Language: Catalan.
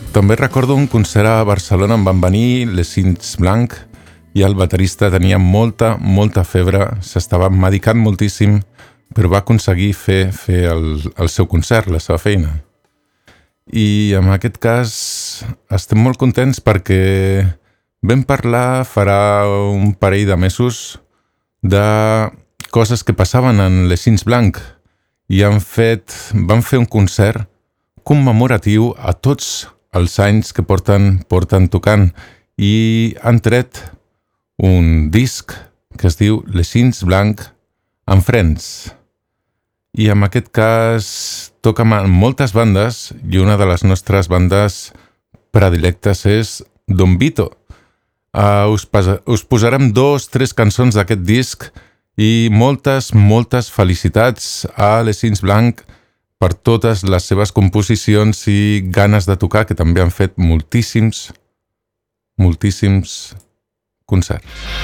També recordo un concert a Barcelona on van venir les Cints Blanc i el baterista tenia molta febre, s'estava medicant moltíssim, però va aconseguir fer el seu concert, la seva feina. I en aquest cas estem molt contents perquè vam parlar farà un parell de mesos de coses que passaven en les Cints Blanc i van fer un concert commemoratiu a tots els anys que porten tocant i han tret un disc que es diu Les Cints Blanc and Friends. I en aquest cas toquen moltes bandes i una de les nostres bandes predilectes és Don Vito. Us posarem 2-3 cançons d'aquest disc i moltes felicitats a les Cints Blanc per totes les seves composicions i ganes de tocar, que també han fet moltíssims concerts.